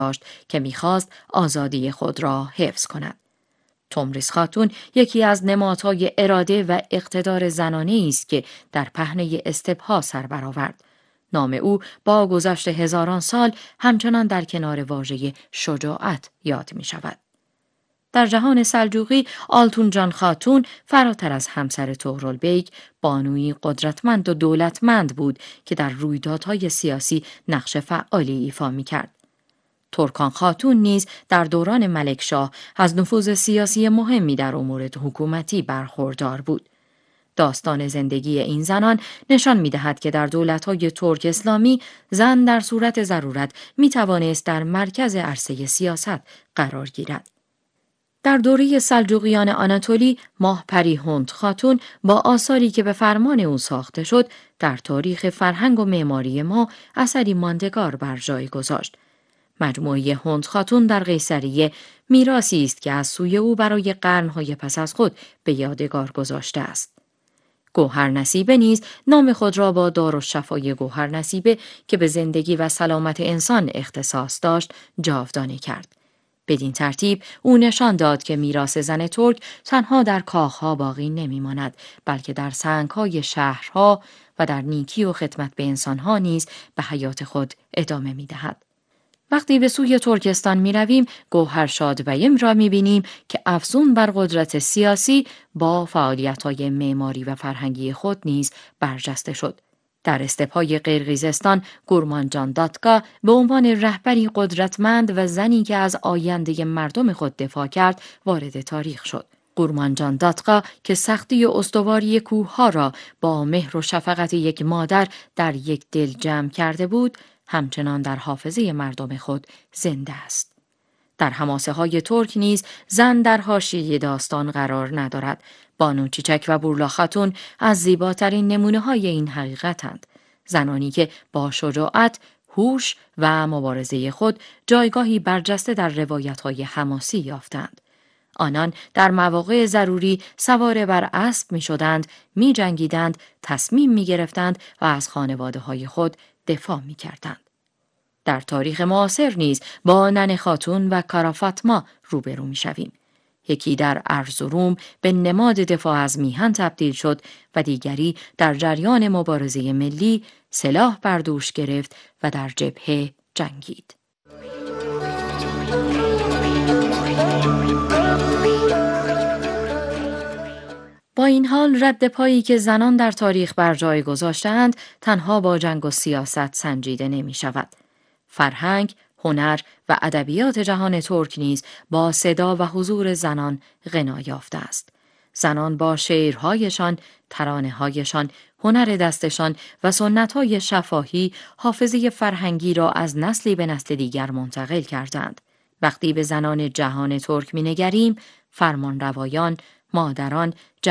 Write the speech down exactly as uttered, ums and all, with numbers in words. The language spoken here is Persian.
داشت که می‌خواست آزادی خود را حفظ کند. تومریز خاتون یکی از نمادهای اراده و اقتدار زنانه‌ای است که در پهنه استپ‌ها سر برآورد. نام او با گذشت هزاران سال همچنان در کنار واژه شجاعت یاد می شود. در جهان سلجوقی آلتون جان خاتون فراتر از همسر طغرالبیگ بانویی قدرتمند و دولتمند بود که در رویدادهای سیاسی نقش فعالی ایفا می کرد. ترکان خاتون نیز در دوران ملکشاه از نفوذ سیاسی مهمی در امور حکومتی برخوردار بود. داستان زندگی این زنان نشان می‌دهد که در دولت‌های ترک اسلامی زن در صورت ضرورت می‌توانست در مرکز عرصه سیاست قرار گیرد. در دوره سلجوقیان آناتولی ماهپری هند خاتون با آثاری که به فرمان او ساخته شد در تاریخ فرهنگ و معماری ما اثری ماندگار بر جای گذاشت. مجموعه هند خاتون در قیصریه میراثی است که از سوی او برای قرن‌های پس از خود به یادگار گذاشته است. گوهرنصیبه نیز نام خود را با دارالشفای گوهرنصیبه که به زندگی و سلامت انسان اختصاص داشت جاودانه کرد. بدین ترتیب او نشان داد که میراث زن ترک تنها در کاخها باقی نمیماند، بلکه در سنگ‌های شهرها و در نیکی و خدمت به انسانها نیز به حیات خود ادامه می‌دهد. وقتی به سوی ترکستان می رویم، گوهرشاد بیم را می بینیم که افزون بر قدرت سیاسی با فعالیت‌های معماری و فرهنگی خود نیز برجسته شد. در استپ‌های قرقیزستان، گورمانجان داتکا به عنوان رهبری قدرتمند و زنی که از آینده مردم خود دفاع کرد، وارد تاریخ شد. گورمانجان داتکا که سختی و استواری کوه‌ها را با مهر و شفقت یک مادر در یک دل جمع کرده بود، همچنان در حافظه مردم خود زنده است. در حماسه های ترک نیز زن در حاشیه داستان قرار ندارد. بانو چیچک و بورلا خاتون از زیباترین نمونه های این حقیقتند. زنانی که با شجاعت، هوش و مبارزه خود جایگاهی برجسته در روایت های حماسی یافتند. آنان در مواقع ضروری سوار بر اسب می شدند، می جنگیدند، تصمیم می گرفتند و از خانواده های خود دفاع می کردند. در تاریخ معاصر نیز با ننه خاتون و کارا فاطمه روبرو می شویم. یکی در ارزروم به نماد دفاع از میهن تبدیل شد و دیگری در جریان مبارزه ملی سلاح بر دوش گرفت و در جبهه جنگید. با این حال رد پایی که زنان در تاریخ بر جای گذاشته‌اند تنها با جنگ و سیاست سنجیده نمی شود. فرهنگ، هنر و ادبیات جهان ترک نیز با صدا و حضور زنان غنا یافته است. زنان با شعرهایشان، ترانه‌هایشان، هنر دستشان و سنت‌های شفاهی حافظه فرهنگی را از نسلی به نسل دیگر منتقل کردند. وقتی به زنان جهان ترک می‌نگریم، فرمانروایان، مادران،